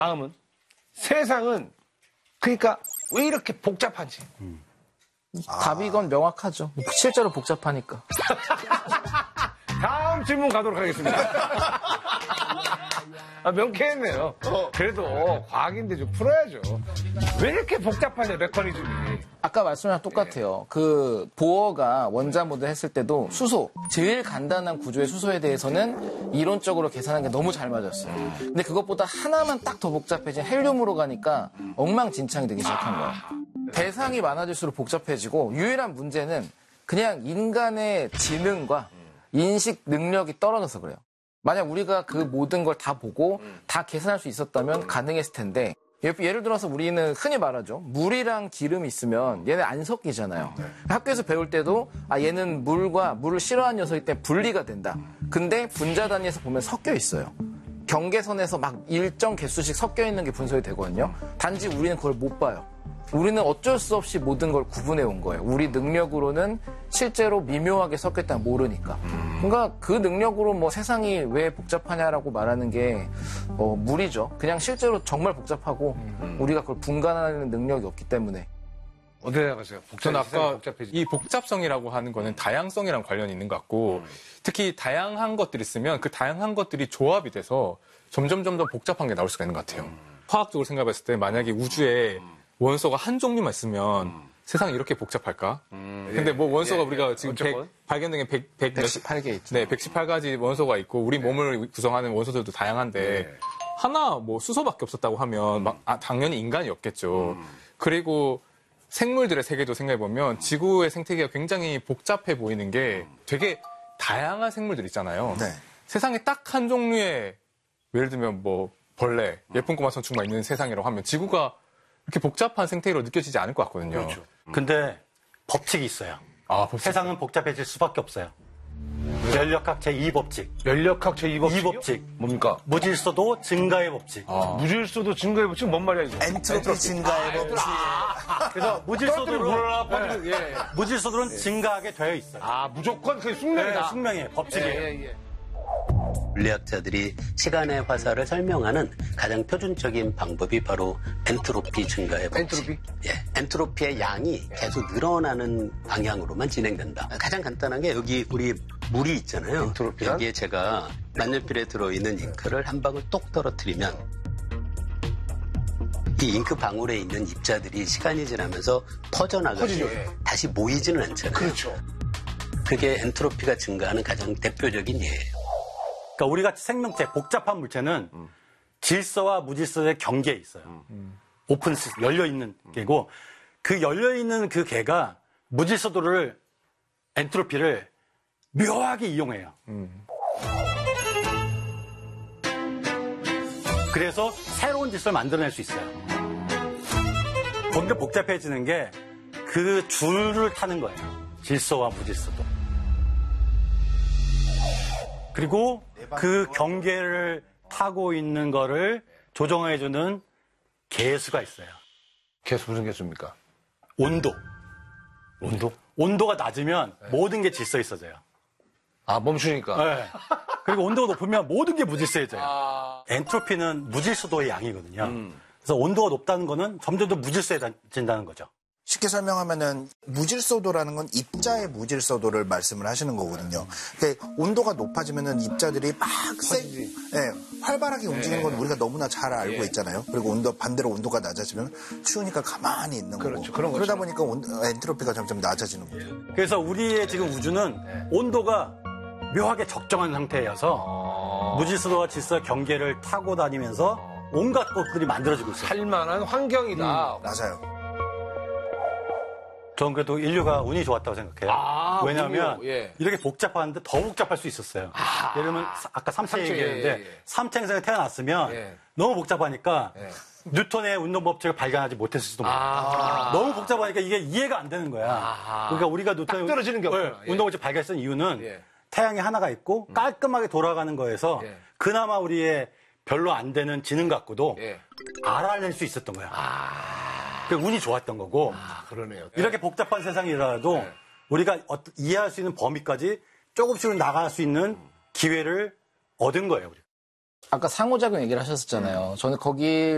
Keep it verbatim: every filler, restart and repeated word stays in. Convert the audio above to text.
다음은 세상은 그러니까 왜 이렇게 복잡한지. 음. 아. 답이 이건 명확하죠. 실제로 복잡하니까. 다음 질문 가도록 하겠습니다. 아, 명쾌했네요. 그래도 과학인데 좀 풀어야죠. 왜 이렇게 복잡하냐, 메커니즘이. 아까 말씀이랑 똑같아요. 그 보어가 원자 모델 했을 때도 수소, 제일 간단한 구조의 수소에 대해서는 이론적으로 계산한 게 너무 잘 맞았어요. 근데 그것보다 하나만 딱 더 복잡해진 헬륨으로 가니까 엉망진창이 되기 시작한 거예요. 대상이 많아질수록 복잡해지고 유일한 문제는 그냥 인간의 지능과 인식 능력이 떨어져서 그래요. 만약 우리가 그 모든 걸 다 보고 다 계산할 수 있었다면 가능했을 텐데 예를 들어서 우리는 흔히 말하죠. 물이랑 기름이 있으면 얘네 안 섞이잖아요. 학교에서 배울 때도 아 얘는 물과 물을 싫어하는 녀석이기 때문에 분리가 된다. 근데 분자 단위에서 보면 섞여 있어요. 경계선에서 막 일정 개수씩 섞여 있는 게 분석이 되거든요. 단지 우리는 그걸 못 봐요. 우리는 어쩔 수 없이 모든 걸 구분해 온 거예요. 우리 능력으로는 실제로 미묘하게 섞였다는 모르니까. 그러니까 그 능력으로 뭐 세상이 왜 복잡하냐라고 말하는 게 어, 무리죠. 그냥 실제로 정말 복잡하고 우리가 그걸 분간하는 능력이 없기 때문에. 어디 나가세요? 저는 아까 이 복잡성이라고 하는 거는 다양성이랑 관련이 있는 것 같고 특히 다양한 것들이 있으면 그 다양한 것들이 조합이 돼서 점점 점점 복잡한 게 나올 수가 있는 것 같아요. 화학적으로 생각했을 때 만약에 우주에 원소가 한 종류만 있으면 음. 세상이 이렇게 복잡할까? 음, 근데 뭐 원소가 예, 우리가 예, 지금 백, 발견된 게 백, 백, 백십팔 개 있죠. 네, 백십팔 가지 원소가 있고 우리 몸을 구성하는 원소들도 다양한데 예. 하나 뭐 수소밖에 없었다고 하면 막, 아, 당연히 인간이었겠죠. 음. 그리고 생물들의 세계도 생각해보면 지구의 생태계가 굉장히 복잡해 보이는 게 되게 다양한 생물들 있잖아요. 네. 세상에 딱 한 종류의 예를 들면 뭐 벌레, 예쁜 꼬마 선충만 있는 세상이라고 하면 지구가 이렇게 복잡한 생태계로 느껴지지 않을 것 같거든요. 그렇죠. 근데 법칙이 있어요. 아, 법칙. 세상은 복잡해질 수밖에 없어요. 연력학 제이 법칙. 연력학 제이 법칙. 이 법칙. 뭡니까? 무질서도 증가의 법칙. 아. 무질서도 증가의 법칙 뭔 말이야 이거? 엔트로피 증가의 법칙. 그래서 무질서도로 네. 예. 무질서도는 증가하게 되어 있어요. 아 무조건 그게 숙명이다. 네, 숙명이에요. 법칙이에요. 예, 예, 예. 물리학자들이 시간의 화살을 설명하는 가장 표준적인 방법이 바로 엔트로피 증가의 법칙. 엔트로피? 예, 엔트로피의 양이 계속 늘어나는 방향으로만 진행된다. 가장 간단한 게 여기 우리 물이 있잖아요. 엔트로피란? 여기에 제가 만년필에 들어있는 잉크를 한 방울 똑 떨어뜨리면 이 잉크 방울에 있는 입자들이 시간이 지나면서 퍼져나가서 다시 모이지는 않잖아요. 그렇죠. 그게 엔트로피가 증가하는 가장 대표적인 예예요. 그러니까 우리 같이 생명체, 복잡한 물체는 음. 질서와 무질서의 경계에 있어요. 음. 오픈, 열려있는 음. 개고 그 열려있는 그 개가 무질서도를, 엔트로피를 묘하게 이용해요. 음. 그래서 새로운 질서를 만들어낼 수 있어요. 거기가 복잡해지는 게 그 줄을 타는 거예요. 질서와 무질서도. 그리고 그 경계를 타고 있는 거를 조정해주는 개수가 있어요. 개수 무슨 개수입니까? 온도. 온도? 온도가 낮으면 네. 모든 게 질서 있어져요. 아, 멈추니까? 네. 그리고 온도가 높으면 모든 게 무질서해져요. 아... 엔트로피는 무질서도의 양이거든요. 음. 그래서 온도가 높다는 거는 점점 더 무질서해진다는 거죠. 쉽게 설명하면은 무질서도라는 건 입자의 무질서도를 말씀을 하시는 거거든요. 그러니까 온도가 높아지면은 입자들이 막 세, 네, 활발하게 움직이는 건 우리가 너무나 잘 알고 있잖아요. 그리고 온도 반대로 온도가 낮아지면 추우니까 가만히 있는 거고. 그렇죠. 그런 그러다 보니까 온, 엔트로피가 점점 낮아지는 거죠. 그래서 우리의 지금 우주는 온도가 묘하게 적정한 상태여서 무질서도와 질서 경계를 타고 다니면서 온갖 것들이 만들어지고 있어요. 살만한 환경이다. 음, 맞아요. 저는 그래도 인류가 운이 좋았다고 생각해요. 아, 왜냐하면 예. 이렇게 복잡한데 더 복잡할 수 있었어요. 아, 예를 들면 아까 삼체 얘기했는데 예, 예. 삼체 행성에 태어났으면 예. 너무 복잡하니까 예. 뉴턴의 운동 법칙을 발견하지 못했을지도 몰라요. 아, 너무 복잡하니까 이게 이해가 안 되는 거야. 아, 그러니까 우리가 뉴턴의 떨어지는 게 없구나. 예. 운동 법칙 발견했던 이유는 예. 태양이 하나가 있고 깔끔하게 돌아가는 거에서 예. 그나마 우리의 별로 안 되는 지능 갖고도 예. 알아낼 수 있었던 거야. 아. 운이 좋았던 거고. 아, 그러네요. 이렇게 복잡한 세상이라도 네. 우리가 이해할 수 있는 범위까지 조금씩은 나갈 수 있는 기회를 얻은 거예요. 우리가. 아까 상호작용 얘기를 하셨었잖아요. 저는 거기